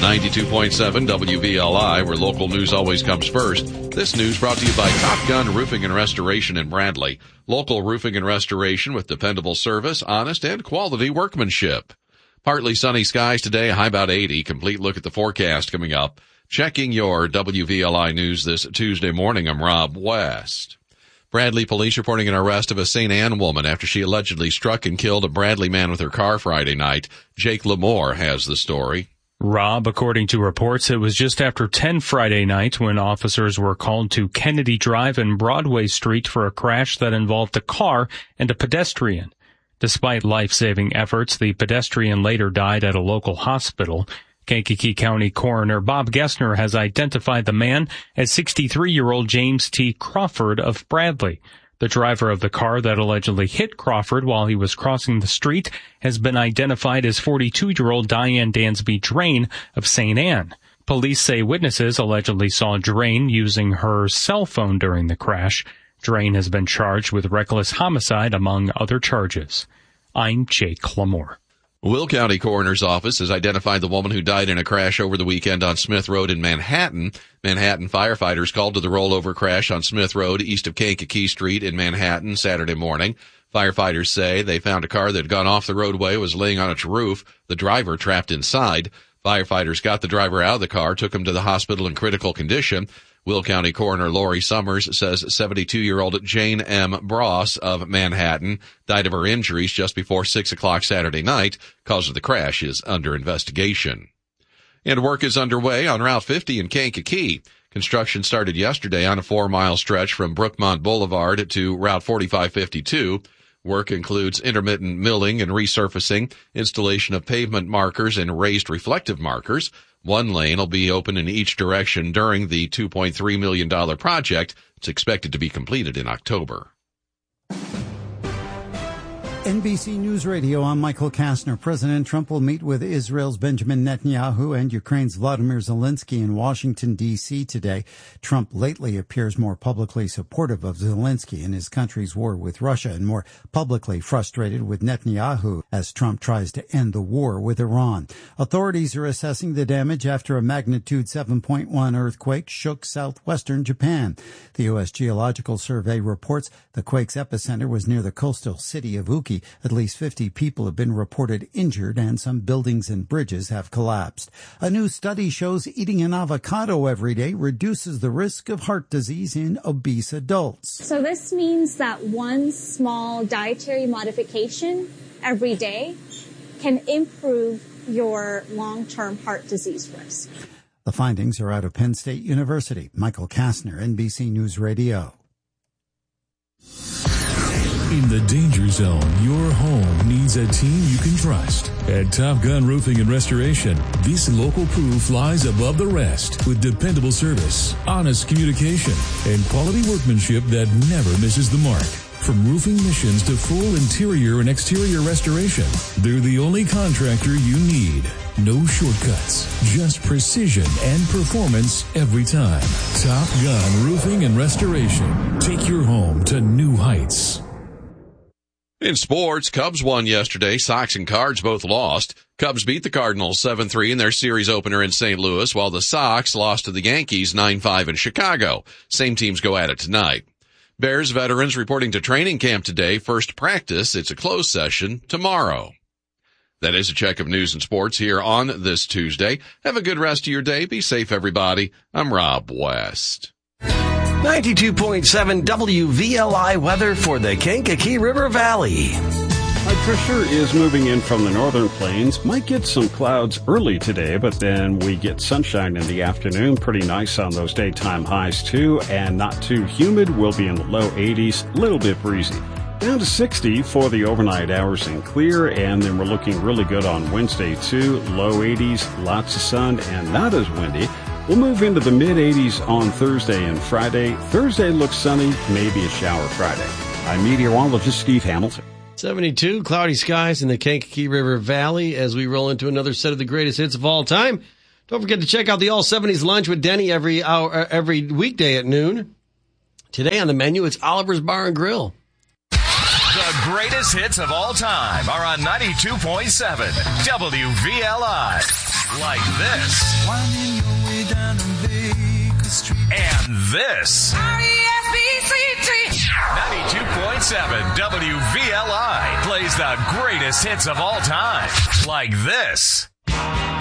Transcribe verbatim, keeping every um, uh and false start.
ninety-two point seven W V L I, where local news always comes first. This news brought to you by Top Gun Roofing and Restoration in Bradley. Local roofing and restoration with dependable service, honest, and quality workmanship. Partly sunny skies today, high about eighty. Complete look at the forecast coming up. Checking your W V L I news this Tuesday morning, I'm Rob West. Bradley police reporting an arrest of a Saint Anne woman after she allegedly struck and killed a Bradley man with her car Friday night. Jake Lamore has the story. Rob, according to reports, it was just after ten Friday night when officers were called to Kennedy Drive and Broadway Street for a crash that involved a car and a pedestrian. Despite life-saving efforts, the pedestrian later died at a local hospital. Kankakee County Coroner Bob Gessner has identified the man as sixty-three-year-old James T. Crawford of Bradley. The driver of the car that allegedly hit Crawford while he was crossing the street has been identified as forty-two-year-old Diane Dansby Drain of Saint Anne. Police say witnesses allegedly saw Drain using her cell phone during the crash. Drain has been charged with reckless homicide, among other charges. I'm Jake Lamore. Will County Coroner's Office has identified the woman who died in a crash over the weekend on Smith Road in Manhattan. Manhattan firefighters called to the rollover crash on Smith Road east of Kankakee Street in Manhattan Saturday morning. Firefighters say they found a car that had gone off the roadway, was laying on its roof, the driver trapped inside. Firefighters got the driver out of the car, took him to the hospital in critical condition. Will County Coroner Lori Summers says seventy-two-year-old Jane M. Bross of Manhattan died of her injuries just before six o'clock Saturday night. Cause of the crash is under investigation. And work is underway on Route fifty in Kankakee. Construction started yesterday on a four-mile stretch from Brookmont Boulevard to Route forty-five fifty-two. Work includes intermittent milling and resurfacing, installation of pavement markers and raised reflective markers. One lane will be open in each direction during the two point three million dollars project. It's expected to be completed in October. N B C News Radio, I'm Michael Kastner. President Trump will meet with Israel's Benjamin Netanyahu and Ukraine's Vladimir Zelensky in Washington, D C today. Trump lately appears more publicly supportive of Zelensky in his country's war with Russia and more publicly frustrated with Netanyahu as Trump tries to end the war with Iran. Authorities are assessing the damage after a magnitude seven point one earthquake shook southwestern Japan. The U S Geological Survey reports the quake's epicenter was near the coastal city of Uki. At least fifty people have been reported injured and some buildings and bridges have collapsed. A new study shows eating an avocado every day reduces the risk of heart disease in obese adults. So this means that one small dietary modification every day can improve your long-term heart disease risk. The findings are out of Penn State University. Michael Kastner, N B C News Radio. In the danger zone, your home needs a team you can trust. At Top Gun Roofing and Restoration, this local crew flies above the rest with dependable service, honest communication, and quality workmanship that never misses the mark. From roofing missions to full interior and exterior restoration, they're the only contractor you need. No shortcuts, just precision and performance every time. Top Gun Roofing and Restoration. Take your home to new heights. In sports, Cubs won yesterday. Sox and Cards both lost. Cubs beat the Cardinals seven three in their series opener in Saint Louis, while the Sox lost to the Yankees nine five in Chicago. Same teams go at it tonight. Bears veterans reporting to training camp today. First practice, it's a closed session tomorrow. That is a check of news and sports here on this Tuesday. Have a good rest of your day. Be safe, everybody. I'm Rob West. ninety-two point seven W V L I weather for the Kankakee River Valley. High pressure is moving in from the northern plains. Might get some clouds early today, but then we get sunshine in the afternoon. Pretty nice on those daytime highs, too, and not too humid. We'll be in the low eighties, a little bit breezy. Down to sixty for the overnight hours and clear, and then we're looking really good on Wednesday, too. Low eighties, lots of sun, and not as windy. We'll move into the mid-eighties on Thursday and Friday. Thursday looks sunny, maybe a shower Friday. I'm meteorologist Steve Hamilton. seventy-two, cloudy skies in the Kankakee River Valley as we roll into another set of the greatest hits of all time. Don't forget to check out the All seventies Lunch with Denny every hour, every weekday at noon. Today on the menu, it's Oliver's Bar and Grill. The greatest hits of all time are on ninety-two point seven W V L I. Like this. Winding your way down on Baker Street. And this. R E S P C T. ninety-two point seven W V L I plays the greatest hits of all time. Like this.